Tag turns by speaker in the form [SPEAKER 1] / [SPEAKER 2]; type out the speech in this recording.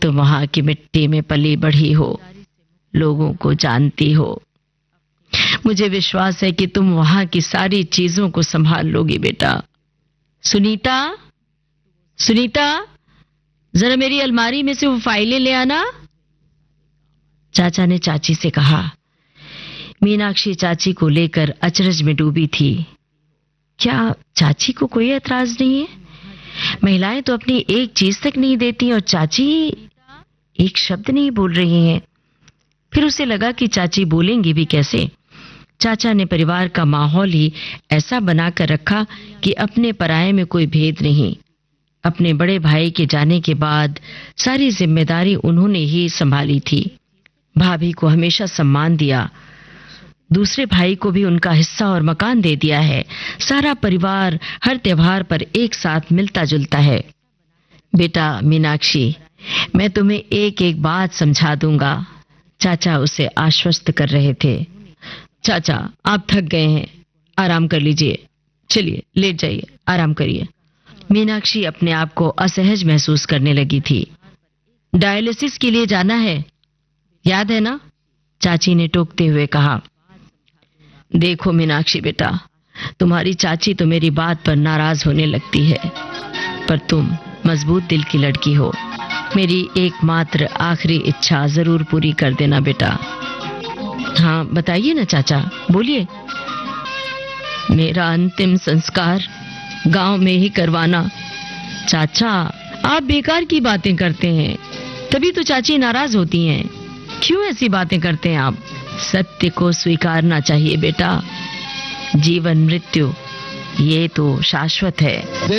[SPEAKER 1] तुम वहां की मिट्टी में पली बढ़ी हो, लोगों को जानती हो। मुझे विश्वास है कि तुम वहां की सारी चीजों को संभाल लोगी बेटा। सुनीता, सुनीता, जरा मेरी अलमारी में से वो फाइलें ले आना। चाचा ने चाची से कहा। मीनाक्षी चाची को लेकर अचरज में डूबी थी। क्या चाची को कोई एतराज नहीं है? महिलाएं तो अपनी एक चीज तक नहीं देती और चाची एक शब्द नहीं बोल रही हैं। फिर उसे लगा कि चाची बोलेंगी भी कैसे। चाचा ने परिवार का माहौल ही ऐसा बनाकर रखा कि अपने पराये में कोई भेद नहीं। अपने बड़े भाई के जाने के बाद सारी जिम्मेदारी उन्होंने ही संभाली थी। भाभी को हमेशा सम्मान दिया, दूसरे भाई को भी उनका हिस्सा और मकान दे दिया है। सारा परिवार हर त्योहार पर एक साथ मिलता जुलता है। बेटा मीनाक्षी, मैं तुम्हें एक एक बात समझा दूंगा। चाचा उसे आश्वस्त कर रहे थे। चाचा, आप थक गए हैं, आराम कर लीजिए। चलिए लेट जाइए, आराम करिए। मीनाक्षी अपने आप को असहज महसूस करने लगी थी। डायलिसिस के लिए जाना है, याद है ना? चाची ने टोकते हुए कहा। देखो मीनाक्षी बेटा, तुम्हारी चाची तो मेरी बात पर नाराज होने लगती है, पर तुम मजबूत दिल की लड़की हो। मेरी एकमात्र आखिरी इच्छा जरूर पूरी कर देना बेटा। हाँ बताइए ना चाचा, बोलिए। मेरा अंतिम संस्कार गांव में ही करवाना। चाचा, आप बेकार की बातें करते हैं, तभी तो चाची नाराज होती हैं। क्यों ऐसी बातें करते हैं आप? सत्य को स्वीकारना चाहिए बेटा। जीवन मृत्यु ये तो शाश्वत है।